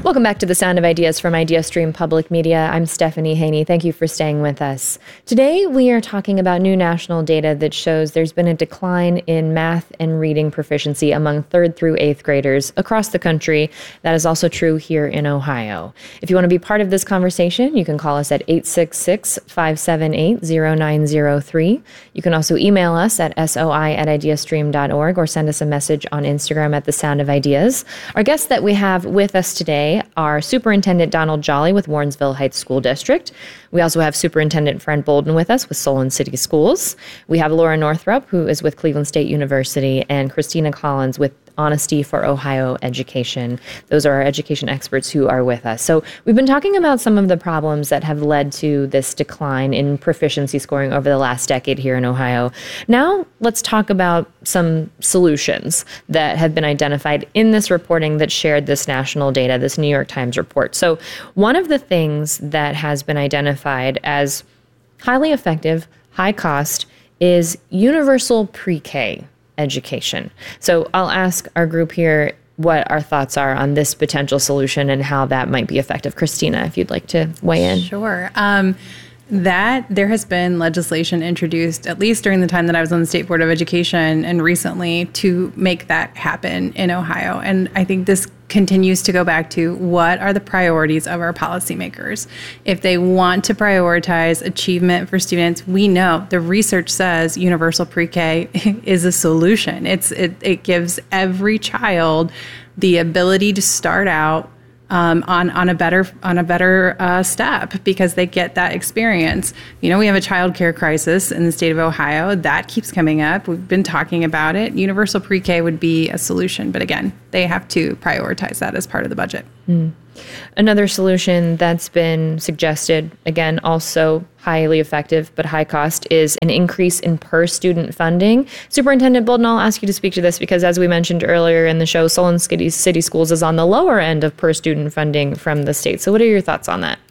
Welcome back to The Sound of Ideas from IdeaStream Public Media. I'm Stephanie Haney. Thank you for staying with us. Today, we are talking about new national data that shows there's been a decline in math and reading proficiency among 3rd through 8th graders across the country. That is also true here in Ohio. If you want to be part of this conversation, you can call us at 866-578-0903. You can also email us at soi@ideastream.org or send us a message on Instagram at The Sound of Ideas. Our guests that we have with us today are Superintendent Donald Jolly with Warrensville Heights School District. We also have Superintendent Fred Bolden with us with Solon City Schools. We have Laura Northrup, who is with Cleveland State University, and Christina Collins with Honesty for Ohio Education. Those are our education experts who are with us. So we've been talking about some of the problems that have led to this decline in proficiency scoring over the last decade here in Ohio. Now let's talk about some solutions that have been identified in this reporting that shared this national data, this New York Times report. So one of the things that has been identified as highly effective, high cost, is universal pre-K education. So I'll ask our group here what our thoughts are on this potential solution and how that might be effective. Christina, if you'd like to weigh in. Sure. That there has been legislation introduced, at least during the time that I was on the State Board of Education and recently, to make that happen in Ohio. And I think this continues to go back to what are the priorities of our policymakers. If they want to prioritize achievement for students, we know the research says universal pre-K is a solution. It gives every child the ability to start out on a better step because they get that experience. You know, we have a child care crisis in the state of Ohio. That keeps coming up. We've been talking about it. Universal pre-K would be a solution. But again, they have to prioritize that as part of the budget. Another solution that's been suggested, again, also highly effective but high cost, is an increase in per student funding. Superintendent Bolden, I'll ask you to speak to this because, as we mentioned earlier in the show, Solon City Schools is on the lower end of per student funding from the state. So what are your thoughts on that?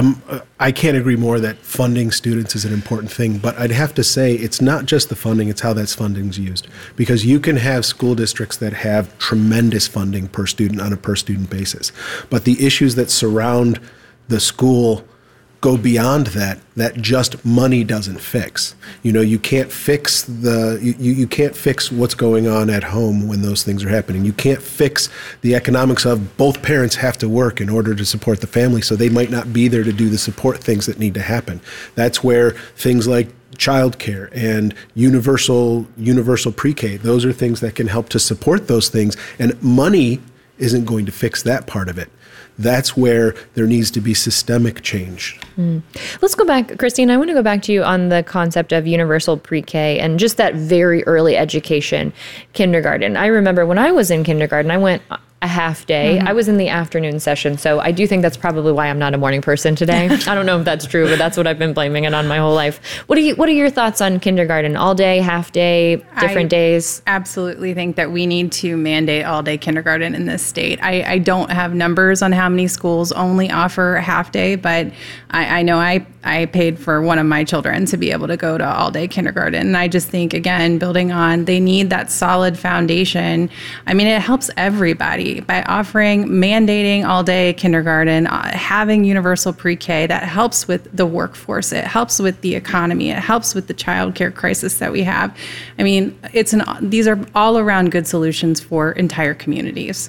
I can't agree more that funding students is an important thing, but I'd have to say it's not just the funding, it's how that funding's used. Because you can have school districts that have tremendous funding per student on a per student basis, but the issues that surround the school go beyond that just money doesn't fix. You know, you can't fix you can't fix what's going on at home when those things are happening. You can't fix the economics of both parents have to work in order to support the family, so they might not be there to do the support things that need to happen. That's where things like childcare and universal pre-K, those are things that can help to support those things, and money isn't going to fix that part of it. That's where there needs to be systemic change. Let's go back, Christine. I want to go back to you on the concept of universal pre-K and just that very early education, kindergarten. I remember when I was in kindergarten, I went a half day. I was in the afternoon session, so I do think that's probably why I'm not a morning person today. I don't know if that's true, but that's what I've been blaming it on my whole life. What are your thoughts on kindergarten? All day, half day, different days? Absolutely think that we need to mandate all day kindergarten in this state. I don't have numbers on how many schools only offer half day, but I know I paid for one of my children to be able to go to all day kindergarten. And I just think, again, building on, they need that solid foundation. I mean, it helps everybody. By mandating all-day kindergarten, having universal pre-K, that helps with the workforce. It helps with the economy. It helps with the child care crisis that we have. I mean, these are all-around good solutions for entire communities.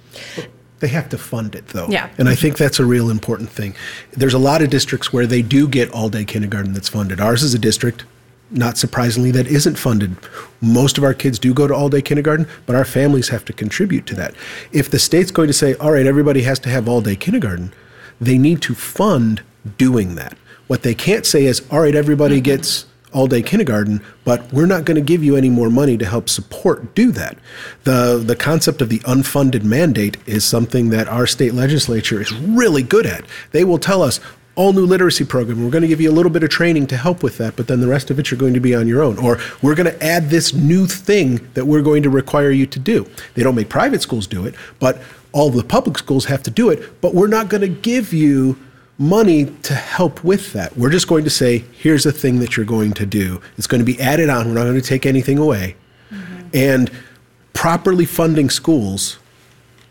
They have to fund it, though. Yeah. And I think that's a real important thing. There's a lot of districts where they do get all-day kindergarten that's funded. Ours is a district, not surprisingly, that isn't funded. Most of our kids do go to all-day kindergarten, but our families have to contribute to that. If the state's going to say, all right, everybody has to have all-day kindergarten, they need to fund doing that. What they can't say is, all right, everybody gets all-day kindergarten, but we're not going to give you any more money to help do that. The concept of the unfunded mandate is something that our state legislature is really good at. They will tell us, all new literacy program, we're going to give you a little bit of training to help with that, but then the rest of it you're going to be on your own. Or we're going to add this new thing that we're going to require you to do. They don't make private schools do it, but all the public schools have to do it, but we're not going to give you money to help with that. We're just going to say, here's a thing that you're going to do. It's going to be added on. We're not going to take anything away. And properly funding schools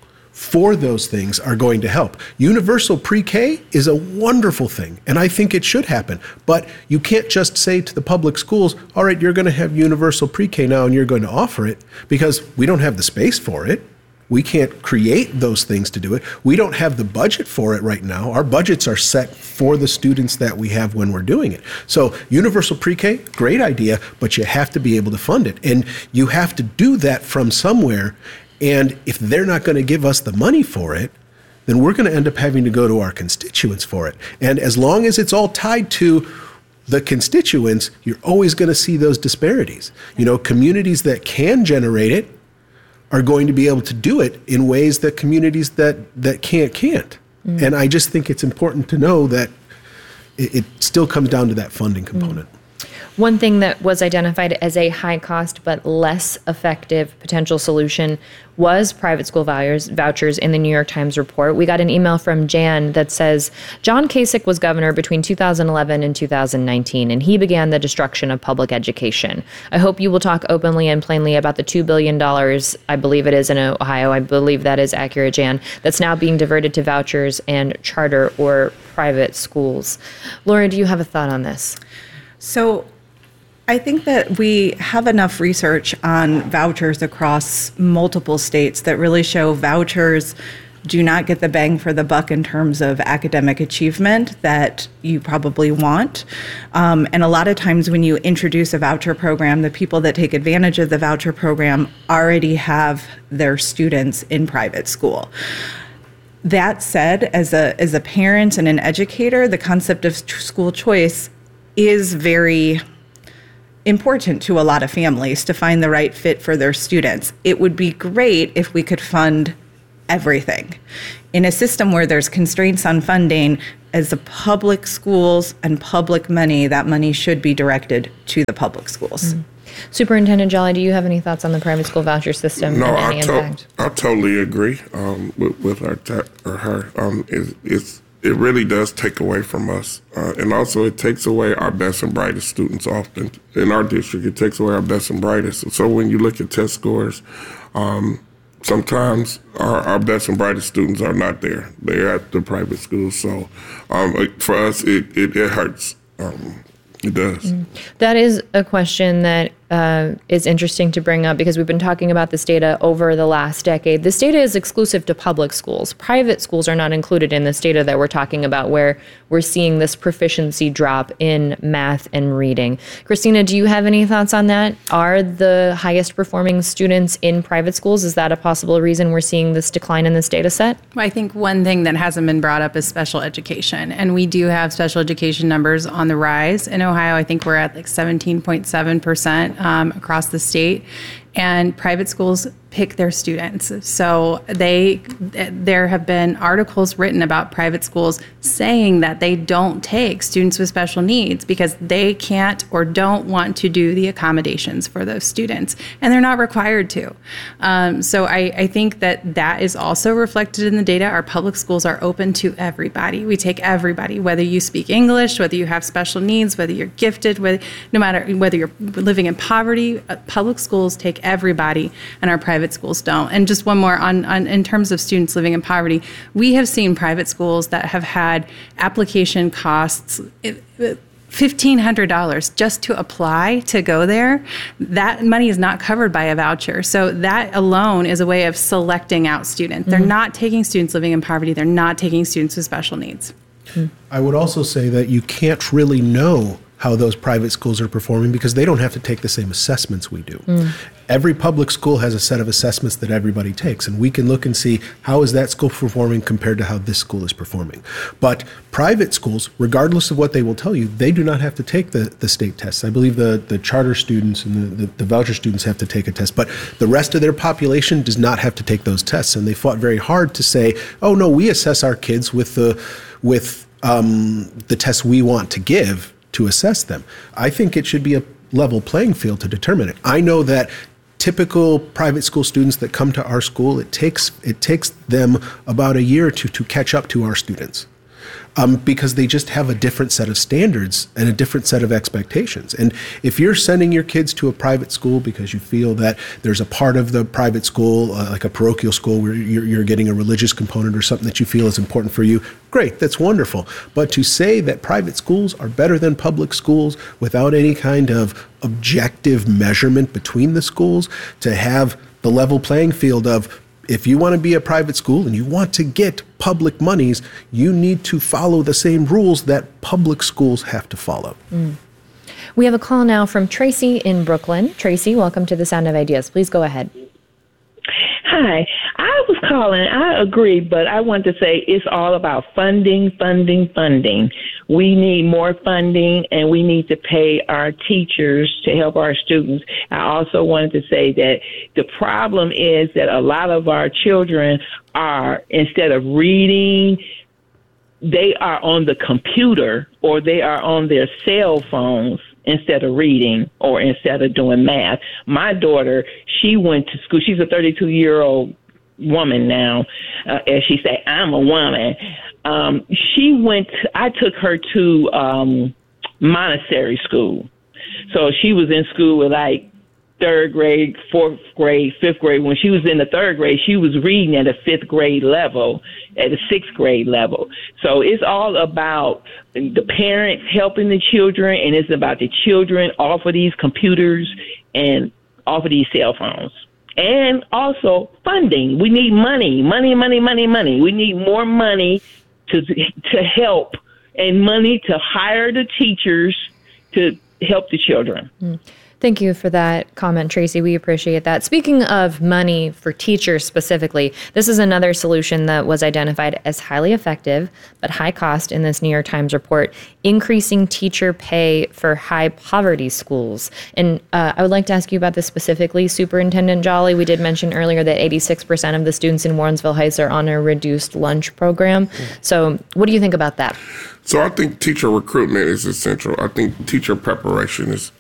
for those things are going to help. Universal pre-K is a wonderful thing, and I think it should happen. But you can't just say to the public schools, all right, you're going to have universal pre-K now and you're going to offer it, because we don't have the space for it. We can't create those things to do it. We don't have the budget for it right now. Our budgets are set for the students that we have when we're doing it. So universal pre-K, great idea, but you have to be able to fund it. And you have to do that from somewhere. And if they're not going to give us the money for it, then we're going to end up having to go to our constituents for it. And as long as it's all tied to the constituents, you're always going to see those disparities. You know, communities that can generate it are going to be able to do it in ways that communities that can't. And I just think it's important to know that it still comes down to that funding component. One thing that was identified as a high cost but less effective potential solution was private school vouchers in the New York Times report. We got an email from Jan that says, John Kasich was governor between 2011 and 2019, and he began the destruction of public education. I hope you will talk openly and plainly about the $2 billion, I believe it is in Ohio, I believe that is accurate, Jan, that's now being diverted to vouchers and charter or private schools. Laura, do you have a thought on this? So I think that we have enough research on vouchers across multiple states that really show vouchers do not get the bang for the buck in terms of academic achievement that you probably want. And a lot of times when you introduce a voucher program, the people that take advantage of the voucher program already have their students in private school. That said, as a parent and an educator, the concept of school choice is very important to a lot of families to find the right fit for their students. It would be great if we could fund everything. In a system where there's constraints on funding, as the public schools and public money, that money should be directed to the public schools. Superintendent Jolly, do you have any thoughts on the private school voucher system? No, and any impact? I totally agree with her. It really does take away from us. And also it takes away our best and brightest students often. In our district, it takes away our best and brightest. So when you look at test scores, sometimes our best and brightest students are not there. They're at the private schools. So for us, it hurts. It does. That is a question that is interesting to bring up because we've been talking about this data over the last decade. This data is exclusive to public schools. Private schools are not included in this data that we're talking about, where we're seeing this proficiency drop in math and reading. Christina, do you have any thoughts on that? Are the highest performing students in private schools? Is that a possible reason we're seeing this decline in this data set? I think one thing that hasn't been brought up is special education. And we do have special education numbers on the rise. In Ohio, I think we're at like 17.7% across the state. And private schools pick their students. So there have been articles written about private schools saying that they don't take students with special needs because they can't or don't want to do the accommodations for those students, and they're not required to. So I think that is also reflected in the data. Our public schools are open to everybody. We take everybody, whether you speak English, whether you have special needs, whether you're gifted, no matter whether you're living in poverty. Public schools take everybody, and our private schools don't. And just one more on in terms of students living in poverty, we have seen private schools that have had application costs $1,500 just to apply to go there. That money is not covered by a voucher. So that alone is a way of selecting out students. They're not taking students living in poverty. They're not taking students with special needs. I would also say that you can't really know how those private schools are performing because they don't have to take the same assessments we do. Every public school has a set of assessments that everybody takes, and we can look and see how is that school performing compared to how this school is performing. But private schools, regardless of what they will tell you, they do not have to take the state tests. I believe the charter students and the voucher students have to take a test, but the rest of their population does not have to take those tests, and they fought very hard to say, oh no, we assess our kids with the tests we want to give to assess them. I think it should be a level playing field to determine it. I know that typical private school students that come to our school, it takes them about a year or two to catch up to our students. because they just have a different set of standards and a different set of expectations. And if you're sending your kids to a private school because you feel that there's a part of the private school, like a parochial school, where you're getting a religious component or something that you feel is important for you, great, that's wonderful. But to say that private schools are better than public schools without any kind of objective measurement between the schools, to have the level playing field of, if you want to be a private school and you want to get public monies, you need to follow the same rules that public schools have to follow. We have a call now from Tracy in Brooklyn. Tracy, welcome to the Sound of Ideas. Please go ahead. Hi. I was calling. I agree, but I want to say it's all about funding. We need more funding, and we need to pay our teachers to help our students. I also wanted to say that the problem is that a lot of our children are, instead of reading, they are on the computer or they are on their cell phones instead of reading or instead of doing math. My daughter, she went to school. She's a 32-year-old woman now. As she say, I'm a woman. I took her to Montessori school. So she was in school with like third grade, fourth grade, fifth grade. When she was in the third grade, she was reading at a fifth grade level, at a sixth grade level. So it's all about the parents helping the children, and it's about the children off of these computers and off of these cell phones. And also funding. We need money. We need more money to help, and money to hire the teachers to help the children. Thank you for that comment, Tracy. We appreciate that. Speaking of money for teachers specifically, this is another solution that was identified as highly effective but high cost in this New York Times report, increasing teacher pay for high poverty schools. And I would like to ask you about this specifically, Superintendent Jolly. We did mention earlier that 86% of the students in Warrensville Heights are on a reduced lunch program. So what do you think about that? So I think teacher recruitment is essential. I think teacher preparation is